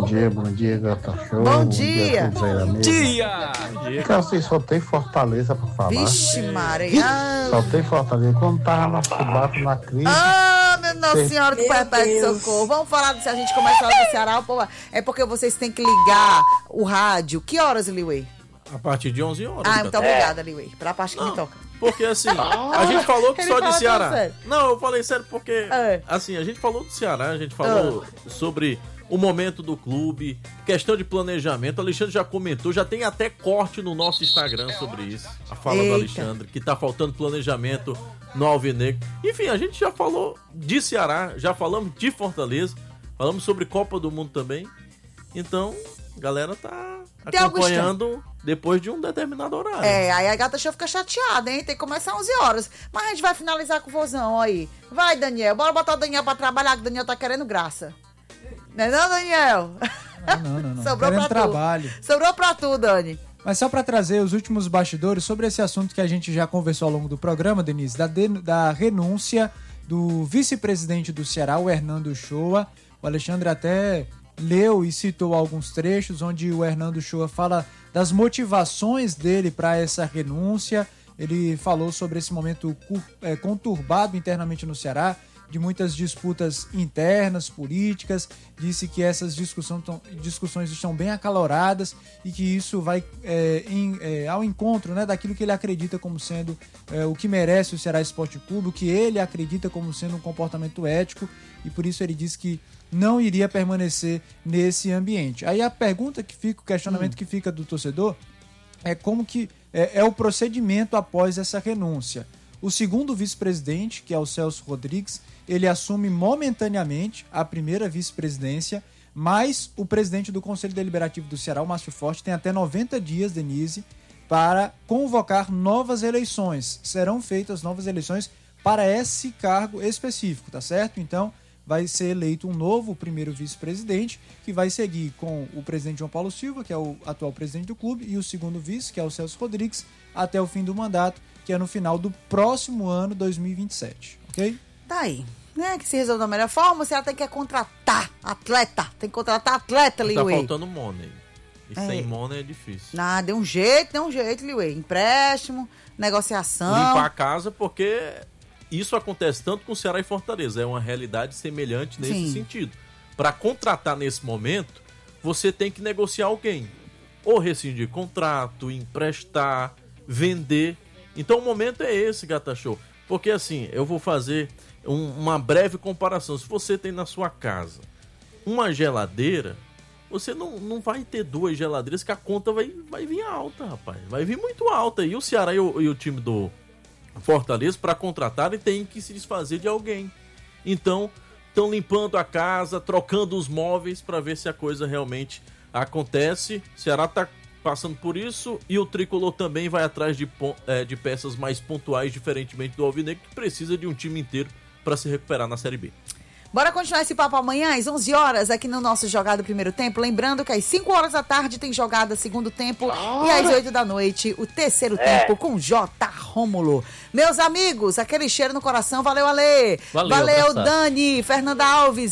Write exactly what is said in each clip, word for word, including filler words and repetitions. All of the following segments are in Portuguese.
dia, bom dia, Gata Show. Bom dia. Bom dia. Que assim, só tem Fortaleza pra falar. Vixe, Maria. Só tem Fortaleza. Quando tava na Subato, na crise. Ah, minha Nossa Cê... Senhora do Perpétuo de Socorro. Vamos falar se a gente começa a falar do Ceará. Pô, é porque vocês têm que ligar o rádio. Que horas, Liway? A partir de onze horas. Ah, muito obrigada, Liway. Pra parte que Não, me toca. Porque assim, a gente falou que Ele só de fala Ceará. tão sério. Não, eu falei sério porque, É. assim, a gente falou do Ceará, a gente falou sobre o momento do clube, questão de planejamento. O Alexandre já comentou, já tem até corte no nosso Instagram sobre isso. A fala Eita. do Alexandre, que tá faltando planejamento no Alvinegro. Enfim, a gente já falou de Ceará, já falamos de Fortaleza, falamos sobre Copa do Mundo também. Então, a galera tá Tem algo acompanhando depois de um determinado horário. É, aí a gata show fica chateada, hein? Tem que começar às onze horas. Mas a gente vai finalizar com o vozão aí. Vai, Daniel. Bora botar o Daniel pra trabalhar, que o Daniel tá querendo graça. Não é não, Daniel? Não, não, não. não. Sobrou Querendo pra tu. trabalho. Sobrou pra tu, Dani. Mas só para trazer os últimos bastidores sobre esse assunto que a gente já conversou ao longo do programa, Denise, da, de, da renúncia do vice-presidente do Ceará, o Hernando Shoa. O Alexandre até leu e citou alguns trechos onde o Hernando Shoa fala das motivações dele para essa renúncia. Ele falou sobre esse momento é, conturbado internamente no Ceará, de muitas disputas internas, políticas, disse que essas discussões, tão, discussões estão bem acaloradas e que isso vai é, em, é, ao encontro, né, daquilo que ele acredita como sendo é, o que merece o Ceará Esporte Clube, o que ele acredita como sendo um comportamento ético, e por isso ele disse que não iria permanecer nesse ambiente. Aí a pergunta que fica, o questionamento hum. que fica do torcedor é como que é, é o procedimento após essa renúncia. O segundo vice-presidente, que é o Celso Rodrigues, ele assume momentaneamente a primeira vice-presidência, mas o presidente do Conselho Deliberativo do Ceará, o Márcio Forte, tem até noventa dias, Denise, para convocar novas eleições. Serão feitas novas eleições para esse cargo específico, tá certo? Então, vai ser eleito um novo primeiro vice-presidente, que vai seguir com o presidente João Paulo Silva, que é o atual presidente do clube, e o segundo vice, que é o Celso Rodrigues, até o fim do mandato, que é no final do próximo ano, dois mil e vinte e sete, ok? Tá aí. Né, que se resolve da melhor forma, você tem que contratar atleta. Tem que contratar atleta, Liway. Tá faltando money. E é. sem money é difícil. Nada, dê um jeito, dê um jeito, Liway. Empréstimo, negociação. Limpar a casa, porque isso acontece tanto com o Ceará e Fortaleza. É uma realidade semelhante nesse Sim. sentido. Para contratar nesse momento, você tem que negociar alguém. Ou rescindir contrato, emprestar, vender. Então o momento é esse, Gata Show. Porque assim, eu vou fazer um, uma breve comparação. Se você tem na sua casa uma geladeira, você não, não vai ter duas geladeiras, que a conta vai, vai vir alta, rapaz. Vai vir muito alta. E o Ceará e o, e o time do Fortaleza, para contratarem, tem que se desfazer de alguém. Então, estão limpando a casa, trocando os móveis para ver se a coisa realmente acontece. O Ceará está passando por isso, e o Tricolor também vai atrás de, é, de peças mais pontuais, diferentemente do Alvinegro, que precisa de um time inteiro para se recuperar na Série B. Bora continuar esse papo amanhã às onze horas aqui no nosso Jogada Primeiro Tempo. Lembrando que às cinco horas da tarde tem Jogada Segundo Tempo ah. e às oito da noite o Terceiro é. Tempo com J. Rômulo. Meus amigos, aquele cheiro no coração. Valeu, Ale. Valeu, Valeu Dani, Fernanda Alves,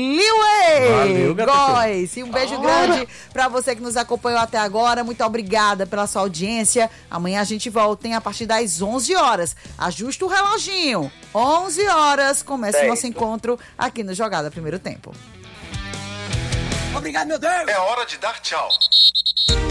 Liway, Góis. E um beijo ah. grande pra você que nos acompanhou até agora. Muito obrigada pela sua audiência. Amanhã a gente volta hein, a partir das onze horas. Ajusta o reloginho. onze horas começa o nosso encontro aqui no Jogada Primeiro Tempo. Obrigado, meu Deus! É hora de dar tchau.